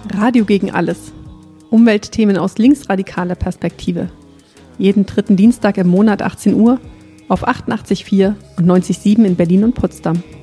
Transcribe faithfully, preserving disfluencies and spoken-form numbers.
Radio gegen alles. Umweltthemen aus linksradikaler Perspektive. Jeden dritten Dienstag im Monat achtzehn Uhr auf achtundachtzig Komma vier und neunzig Komma sieben in Berlin und Potsdam.